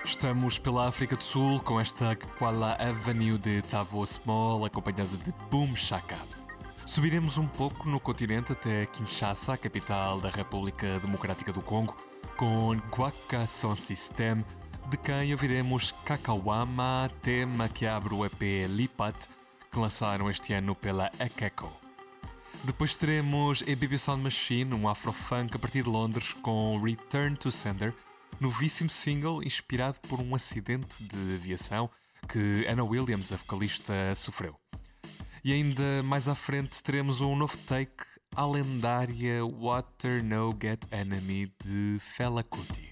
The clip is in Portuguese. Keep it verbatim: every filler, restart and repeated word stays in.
Estamos pela África do Sul com esta Kwala Avenue de Thabo Small, acompanhado de Boom Shaka. Subiremos um pouco no continente até Kinshasa, a capital da República Democrática do Congo, com Gwaka Son System, de quem ouviremos Kakawama Te Makiabro E P Lipat, que lançaram este ano pela Akeko. Depois teremos A Baby Sound Machine, um afrofunk a partir de Londres, com Return to Sender, novíssimo single inspirado por um acidente de aviação que Anna Williams, a vocalista, sofreu. E ainda mais à frente teremos um novo take à lendária Water No Get Enemy de Fela Kuti.